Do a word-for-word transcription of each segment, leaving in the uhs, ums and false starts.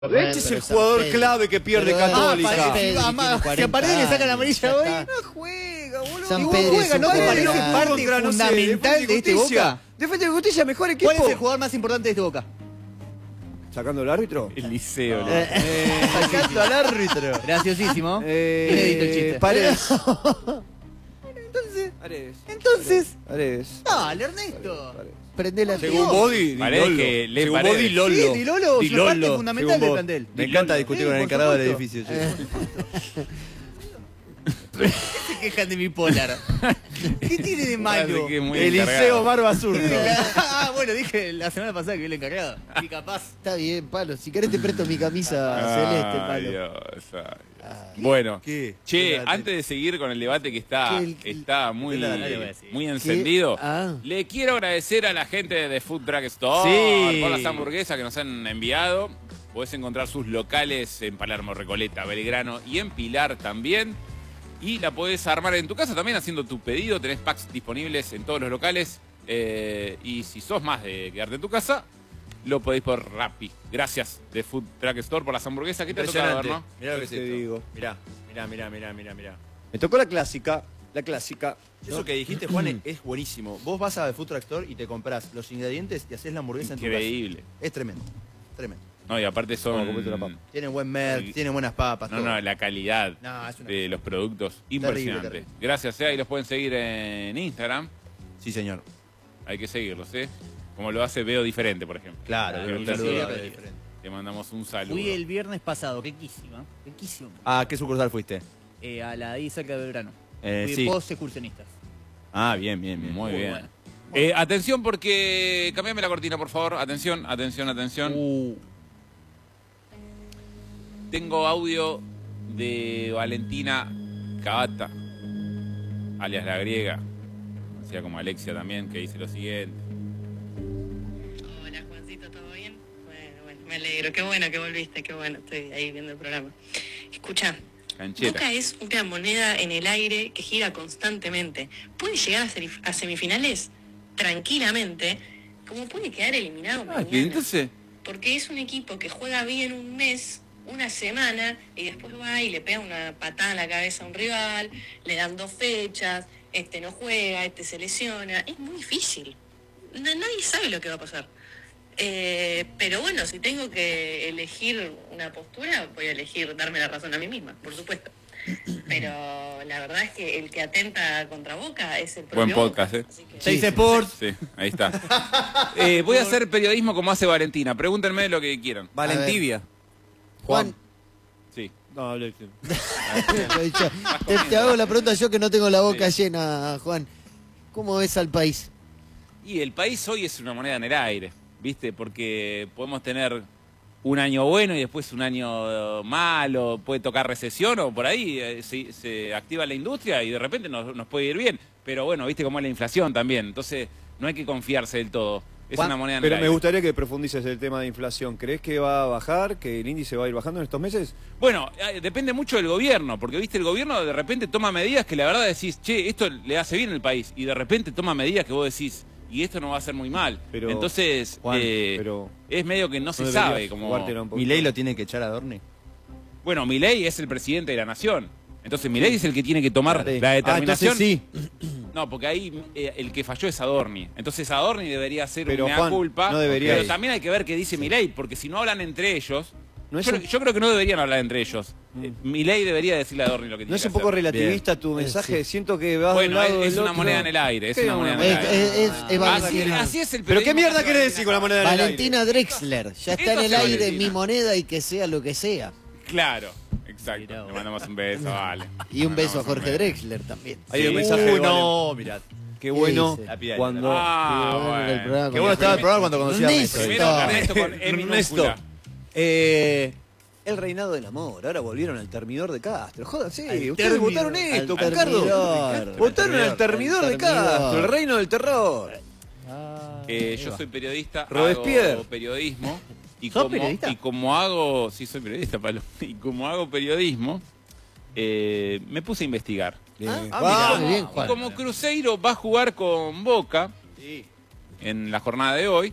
Este es el jugador clave que pierde Católica. Si a Paredes le sacan amarilla hoy, no juega, boludo. San Pedro juega, ¿no te parece parte contra, no sé, fundamental de este Boca? Defensa de Justicia, mejor equipo. ¿Cuál es el jugador más importante de este Boca? ¿Sacando el árbitro? El Liceo. No. Eh, Sacando al árbitro. Graciosísimo. Eh, Inédito el chiste. Paredes. Entonces, Paredes. entonces. Paredes. Dale, Ernesto. Prende la Según Bodi, Parece que le Según Paredes. Bodi, Lolo. Sí, Di Lolo es una parte Lolo, fundamental según del vos. plantel. Me encanta discutir Sí, con el por encargado del supuesto. edificio. che. ¿Qué se quejan de mi polar? ¿Qué tiene de malo? Parece que es muy Eliseo encargado. Barba Zurdo. Ah, bueno, dije la semana pasada que vi el encargado. Y capaz. Está bien, Palo. Si querés te presto mi camisa celeste, Ay, Palo. Dios, ay, Dios. Bueno, ¿Qué? che, Espérate. antes de seguir con el debate que está, Que el- está muy, Dale, dale, voy a decir. muy encendido, Ah. le quiero agradecer a la gente de Food Truck Store Sí. por las hamburguesas que nos han enviado. Podés encontrar sus locales en Palermo, Recoleta, Belgrano y en Pilar también. Y la podés armar en tu casa también haciendo tu pedido. Tenés packs disponibles en todos los locales. Eh, y si sos más de quedarte en tu casa, lo podéis por Rappi. Gracias de Food Truck Store por las hamburguesas. ¿Qué te ha tocado, Impresionante. no? Mirá lo que Te es esto. digo. Mirá, mirá, mirá, mirá, mirá, mirá. Me tocó la clásica. La clásica. Eso que dijiste, Juan, es buenísimo. Vos vas a Food Truck Store y te comprás los ingredientes y haces la hamburguesa en tu Increíble. casa. Es tremendo. Tremendo. No, y aparte son... Vamos, comete una papa. Tienen buen merch, Sí. tienen buenas papas. No, todo. no, la calidad No, es una de los productos, impresionante. terrible. Gracias, eh, ahí los pueden seguir en Instagram. Sí, señor. Hay que seguirlos, ¿eh? Como lo hace Veo Diferente, por ejemplo. Claro, Que un te saludo sigue. a Veo Diferente. Te mandamos un saludo. Fui el viernes pasado, riquísimo, riquísimo. ¿A qué sucursal fuiste? Eh, a la de ahí cerca de Belgrano. Eh, Fui sí. post excursionistas. Ah, bien, bien, bien. Muy Muy bien. bueno. Eh, atención porque... Cambiame la cortina, por favor. Atención, atención, atención. Uh, Tengo audio de Valentina Cavata, alias La Griega, conocida como Alexia también, que dice lo siguiente. Hola Juancito, ¿todo bien? Bueno, bueno, me alegro, qué bueno que volviste, qué bueno, estoy ahí viendo el programa. Escucha, Canchera. Boca es una moneda en el aire que gira constantemente. Puede llegar a, serif- a semifinales tranquilamente, como puede quedar eliminado Ah, mañana. ¿y entonces? Porque es un equipo que juega bien un mes, una semana, y después va y le pega una patada en la cabeza a un rival, le dan dos fechas, este no juega, este se lesiona. Es muy difícil. Na- nadie sabe lo que va a pasar. Eh, pero bueno, si tengo que elegir una postura, voy a elegir darme la razón a mí misma, por supuesto. Pero la verdad es que el que atenta contra Boca es el propio Buen podcast, Boca. ¿eh? Así que- Seis Sports. Sí, ahí está. Eh, voy a hacer periodismo como hace Valentina. Pregúntenme lo que quieran. Valentivia. Juan, Sí. No, Alexis. te, te hago la pregunta yo que no tengo la boca llena, Juan. ¿Cómo ves al país? Y el país hoy es una moneda en el aire, ¿viste? Porque podemos tener un año bueno y después un año malo, puede tocar recesión o por ahí eh, se, se activa la industria y de repente nos, nos puede ir bien. Pero bueno, ¿viste cómo es la inflación también? Entonces no hay que confiarse del todo. Es Juan, una moneda en Pero el me aire. gustaría que profundices el tema de inflación. ¿Crees que va a bajar? ¿Que el índice va a ir bajando en estos meses? Bueno, eh, depende mucho del gobierno, porque viste, el gobierno de repente toma medidas que la verdad decís, che, esto le hace bien al país, y de repente toma medidas que vos decís, y esto no va a ser muy mal. Pero, Entonces, Juan, eh, pero es medio que no se deberías sabe cómo... jugártela un poquito. ¿Milei lo tiene que echar a Dorni? Bueno, Milei es el presidente de la nación. Entonces Milei es el que tiene que tomar Sí. la determinación. Ah, entonces sí. No, porque ahí eh, el que falló es Adorni. Entonces Adorni debería ser Pero, una Juan, culpa. no debería- Pero también hay que ver qué dice Milei, porque si no hablan entre ellos... No es yo, un- yo creo que no deberían hablar entre ellos. Eh, Milei debería decirle a Adorni lo que tiene ¿No es que un poco hacer. relativista tu mensaje? Siento que vas Bueno, de un lado es, es del una otro. moneda en el aire, es ¿Qué una moneda en el Es, aire. es, es- es Así, Valentina. así es el ¿Pero qué periodismo mierda que querés hace decir con la moneda en el aire? Valentina Drexler. Ya está en Esto el se aire Valentina. mi moneda y que sea lo que sea. Claro, exacto. Mirá Le vos. mandamos un beso, vale. Y un Le beso a mandamos Jorge beso. Drexler también. Hay un Sí. mensaje de Uy, Valen. no, mirá. Qué bueno dice? La pida- cuando... Ah, Qué bueno bueno. el programa Qué con bueno estaba el Ernesto. programa cuando conocí a Ernesto. Ernesto. Primero Ernesto con E Ernesto. minúscula. Eh, el reinado del amor. Ahora volvieron al termidor de Castro. Joder, sí. Al Ustedes termidor, votaron al esto, termidor. Ricardo. Votaron al termidor de Al termidor. Castro. El reino del terror. Ah, Eh, ahí yo va. soy periodista, Robespierre. hago periodismo. Y ¿Sos como, periodista? y como hago, sí soy periodista, Palo, y como hago periodismo, eh, me puse a investigar. Ah, Ah, muy bien, Y Juan. como Cruzeiro va a jugar con Boca en la jornada de hoy,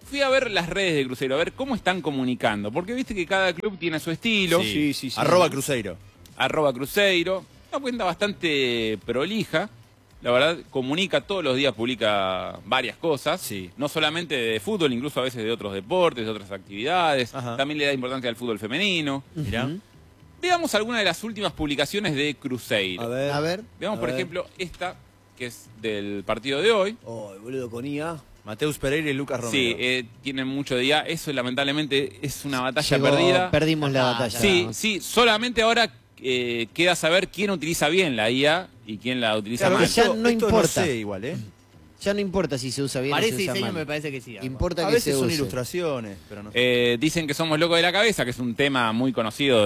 fui a ver las redes de Cruzeiro, a ver cómo están comunicando. Porque viste que cada club tiene su estilo. Sí, sí, sí. Arroba Cruzeiro. Arroba Cruzeiro. Una cuenta bastante prolija. La verdad, comunica todos los días, publica varias cosas. Sí. No solamente de fútbol, incluso a veces de otros deportes, de otras actividades. Ajá. También le da importancia al fútbol femenino. Mirá. Veamos algunas de las últimas publicaciones de Cruzeiro. A ver. A ver. Veamos, A por ver. ejemplo, esta, que es del partido de hoy. Oh, boludo, con I A. Mateus Pereira y Lucas Romero. Sí, eh, tienen mucho de I A. Eso lamentablemente es una batalla Llegó- perdida. Perdimos la Ah, batalla. Sí, sí, solamente ahora eh, queda saber quién utiliza bien la I A y quién la utiliza Claro, mal. que ya esto- no esto importa. sé igual, ¿eh? Ya no importa si se usa bien o Parece se usa diseño, mal. me parece que sí. Alba. Importa A que veces se son use. ilustraciones, pero no sé. Eh, dicen que somos locos de la cabeza, que es un tema muy conocido